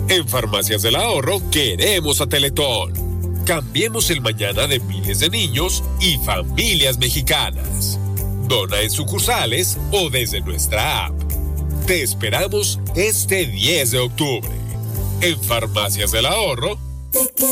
En Farmacias del Ahorro queremos a Teletón. Cambiemos el mañana de miles de niños y familias mexicanas. Dona en sucursales o desde nuestra app. Te esperamos este 10 de octubre. En Farmacias del Ahorro